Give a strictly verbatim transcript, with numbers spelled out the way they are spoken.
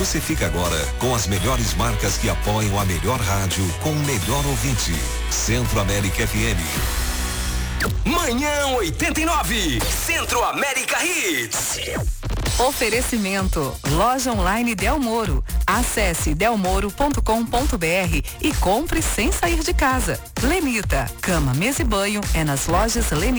você fica agora com as melhores marcas que apoiam a melhor rádio com o melhor ouvinte. Centro América F M. Manhã oitenta e nove. Centro América Hits. Oferecimento. Loja online Del Moro. Acesse delmoro ponto com ponto br e compre sem sair de casa. Lenita. Cama, mesa e banho é nas lojas Lenita.